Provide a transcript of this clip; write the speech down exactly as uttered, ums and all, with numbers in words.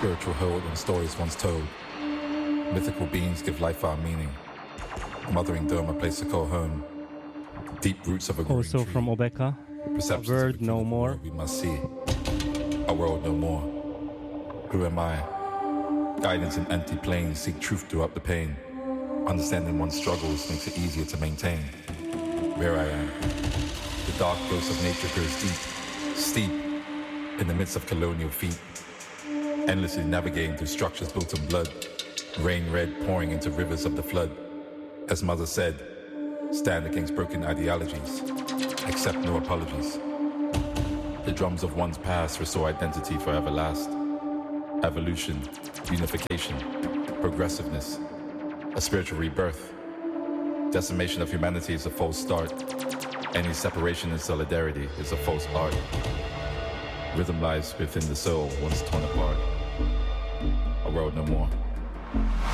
spiritual hold on stories once told. Mythical beings give life our meaning. Mothering dome, a place to call home. Deep roots of a growing Also tree. from Obeka, Perceptions A of Word the No kingdom More. world we must see. A world no more. Who am I? Guidance in empty plains, seek truth throughout the pain. Understanding one's struggles makes it easier to maintain. Where I am. The dark ghost of nature grows deep, steep, in the midst of colonial feet. Endlessly navigating through structures built in blood. Rain red pouring into rivers of the flood. As Mother said, stand against broken ideologies. Accept no apologies. The drums of one's past restore identity for everlast. Evolution, unification, progressiveness, a spiritual rebirth. Decimation of humanity is a false start. Any separation in solidarity is a false art. Rhythm lies within the soul once torn apart. A world no more.